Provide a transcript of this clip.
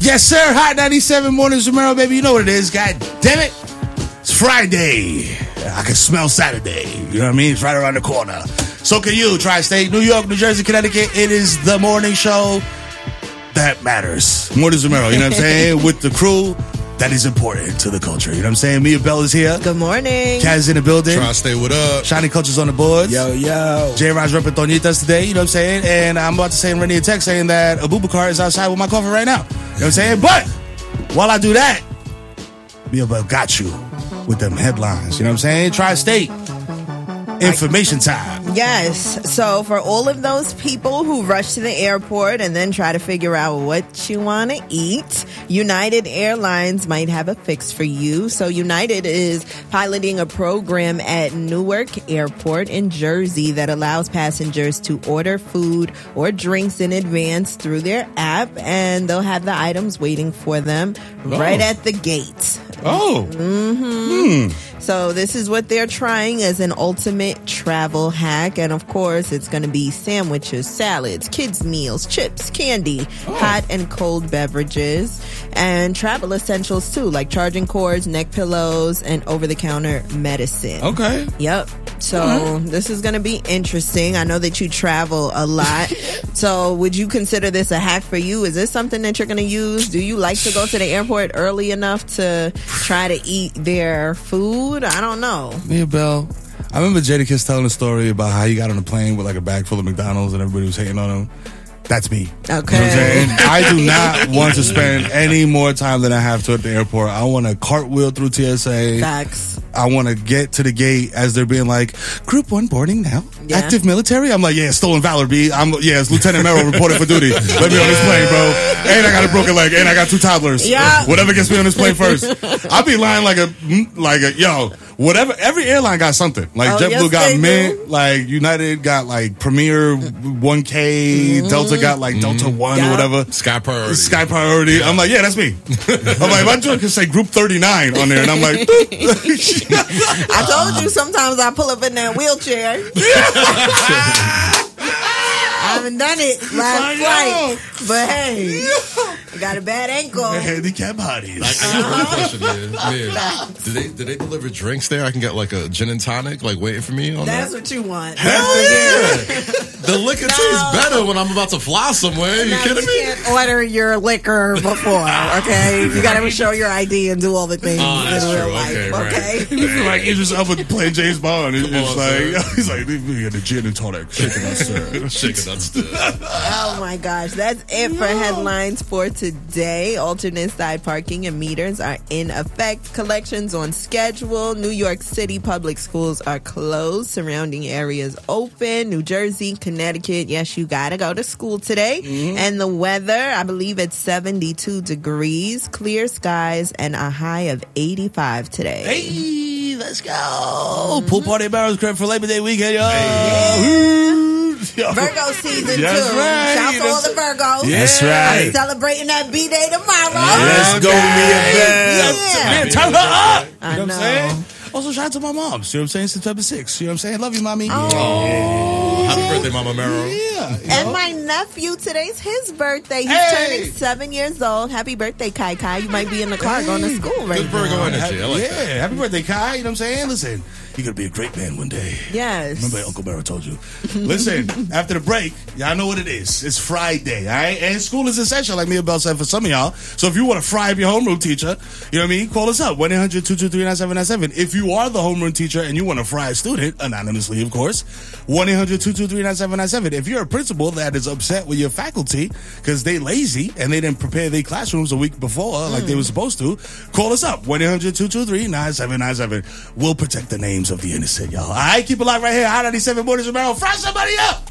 Yes, sir. Hot 97 Mornings, Romero, baby. You know what it is. God damn it. It's Friday. I can smell Saturday. You know what I mean? It's right around the corner. So can you. Tri-State, New York, New Jersey, Connecticut. It is the morning show that matters. Mornings, Romero. You know what I'm saying? With the crew that is important to the culture. You know what I'm saying? Mia Bell is here. Good morning. Kaz in the building. Tri-State, what up? Shiny Culture's on the boards. Yo, yo. J-Rod's repping Toñitas today. You know what I'm saying? And I'm about to send Rennie a text saying that Abubakar is outside with my coffee right now. You know what I'm saying? But while I do that, Mia Bell got you with them headlines. You know what I'm saying? Tri-State. Information time. Yes. So for all of those people who rush to the airport and then try to figure out what you want to eat, United Airlines might have a fix for you. So United is piloting a program at Newark Airport in Jersey that allows passengers to order food or drinks in advance through their app, and they'll have the items waiting for them right at the gate. Oh. So this is what they're trying as an ultimate travel hack. And of course, it's going to be sandwiches, salads, kids' meals, chips, candy, hot and cold beverages, and travel essentials too, like charging cords, neck pillows, and over-the-counter medicine. Okay. Yep. So this is going to be interesting. I know that you travel a lot. So would you consider this a hack for you? Is this something that you're going to use? Do you like to go to the airport early enough to try to eat their food? I don't know. Mia Bell. I remember Jadakiss telling a story about how he got on a plane with like a bag full of McDonald's and everybody was hating on him. That's me. Okay. You know what I'm saying? I do not want to spend any more time than I have to at the airport. I want to cartwheel through TSA. Facts. I want to get to the gate as they're being like, Group 1 boarding now. Yeah. Active military? I'm like, yeah, stolen valor, B. It's Lieutenant Merrill reported for duty. Let me on this plane, bro. And I got a broken leg. And I got 2 toddlers. Yeah. Whatever gets me on this plane first. I'll be lying like a, yo, whatever. Every airline got something. Like JetBlue got Mint. Like United got like Premier 1K. Delta got like Delta 1 or whatever. Sky Priority. Yeah. I'm like, yeah, that's me. I'm like, my joint can say Group 39 on there. And I'm like, I told you sometimes I pull up in that wheelchair. I haven't done it last flight, but hey, I got a bad ankle. Handicap bodies. I got one question, man. Do they deliver drinks there? I can get like a gin and tonic, like waiting for me on That's that? what you want. Hell yeah! The liquor tastes better when I'm about to fly somewhere. You kidding me? You can't order your liquor before, okay? You got to show your ID and do all the things that's in real true. life, okay? It's like Idris Elba playing James Bond. He's like, leave me in the gin and tonic. Shaking that stir. Shaking that stir. Oh my gosh, that's it for headlines for today. Alternate side parking and meters are in effect. Collections on schedule. New York City public schools are closed. Surrounding areas open. New Jersey, Connecticut. Yes, you gotta go to school today. And the weather, I believe it's 72 degrees, clear skies, and a high of 85 today. Hey, let's go. Pool party at Barrow's Crib for Labor Day weekend, y'all. Virgo season That's too. right. Shout out to all the Virgos. That's right. I'm celebrating that B-Day tomorrow. Let's go, Mia Bell. Man, turn her up. I You know what know. I'm saying? Also, shout out to my moms. You know what I'm saying? September 6th. You know what I'm saying? Love you, mommy. Happy birthday, Mama Merrill. Yeah. And my nephew, today's his birthday. He's turning 7 years old. Happy birthday, Kai Kai. You might be in the car going to school right Good Virgo now. energy. I like that. Happy birthday, Kai. You know what I'm saying? Listen, you're going to be a great man one day. Yes. Remember Uncle Barrow told you. Listen, after the break, y'all know what it is. It's Friday, all right? And school is essential, like Mia Bell said, for some of y'all. So if you want to fry up your homeroom teacher, you know what I mean? Call us up, 1-800-223-9797. If you are the homeroom teacher and you want to fry a student, anonymously, of course, 1-800-223-9797. If you're a principal that is upset with your faculty because they lazy and they didn't prepare their classrooms a week before like they were supposed to, call us up, 1-800-223-9797. We'll protect the names of the innocent, y'all. All right, keep it live right here. Hot 97 Mornings Romero. Fry somebody up!